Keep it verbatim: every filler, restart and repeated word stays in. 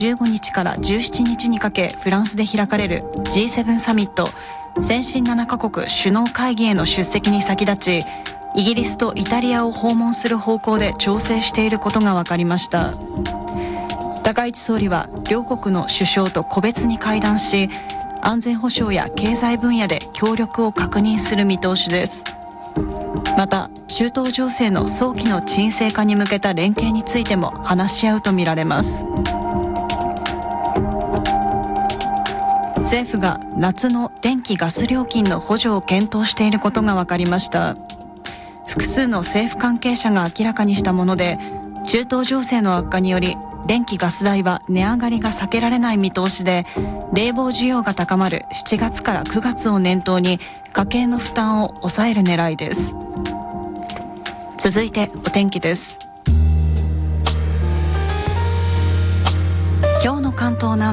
じゅうごにちからじゅうしちにちにかけフランスで開かれる ジーセブン サミット先進ななカ国首脳会議への出席に先立ち、イギリスとイタリアを訪問する方向で調整していることが分かりました。高市総理は両国の首相と個別に会談し、安全保障や経済分野で協力を確認する見通しです。また中東情勢の早期の沈静化に向けた連携についても話し合うとみられます。政府が夏の電気・ガス料金の補助を検討していることが分かりました。複数の政府関係者が明らかにしたもので、中東情勢の悪化により電気・ガス代は値上がりが避けられない見通しで、冷房需要が高まるしちがつからくがつを念頭に家計の負担を抑える狙いです。続いてお天気です。今日の関東南部